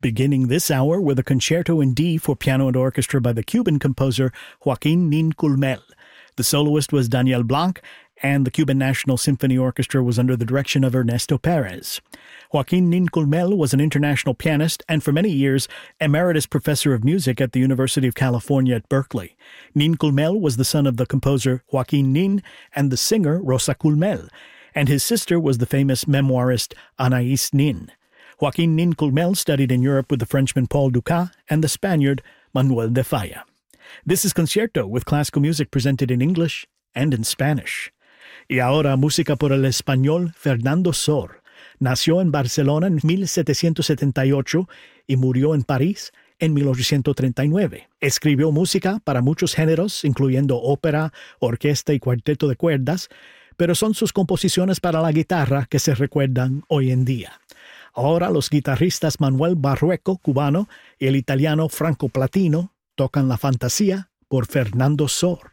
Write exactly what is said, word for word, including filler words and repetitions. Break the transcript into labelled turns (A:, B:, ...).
A: beginning this hour with a concerto in D for piano and orchestra by the Cuban composer Joaquin Nin Culmel. The soloist was Daniel Blanc, and the Cuban National Symphony Orchestra was under the direction of Ernesto Perez. Joaquin Nin Culmel was an international pianist and for many years emeritus professor of music at the University of California at Berkeley. Nin Culmel was the son of the composer Joaquin Nin and the singer Rosa Culmel, and his sister was the famous memoirist Anaïs Nin. Joaquin Nin Culmel studied in Europe with the Frenchman Paul Dukas and the Spaniard Manuel de Falla. This is Concierto with classical music presented in English and in Spanish. Y ahora música por el español Fernando Sor. Nació en Barcelona en mil setecientos setenta y ocho y murió en París en mil ochocientos treinta y nueve. Escribió música para muchos géneros, incluyendo ópera, orquesta y cuarteto de cuerdas, pero son sus composiciones para la guitarra que se recuerdan hoy en día. Ahora los guitarristas Manuel Barrueco, cubano, y el italiano Franco Platino tocan la fantasía por Fernando Sor.